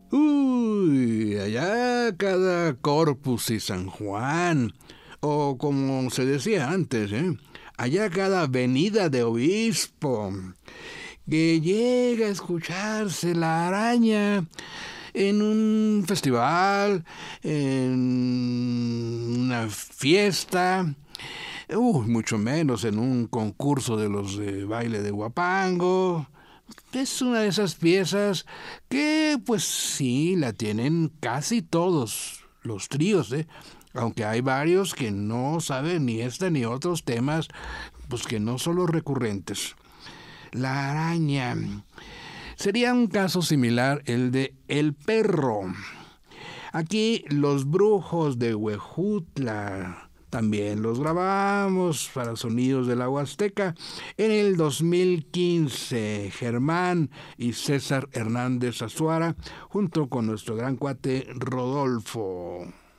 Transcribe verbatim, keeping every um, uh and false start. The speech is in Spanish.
Uy, allá cada Corpus y San Juan, o como se decía antes, ¿eh? Allá cada venida de obispo, que llega a escucharse la araña en un festival, en una fiesta, uy, mucho menos en un concurso de los de baile de Huapango. Es una de esas piezas que, pues sí, la tienen casi todos los tríos, ¿eh? Aunque hay varios que no saben ni esta ni otros temas, pues que no son los recurrentes. La araña. Sería un caso similar el de El Perro. Aquí los brujos de Huejutla también los grabamos para Sonidos de la Huasteca en el dos mil quince. Germán y César Hernández Azuara, junto con nuestro gran cuate Rodolfo.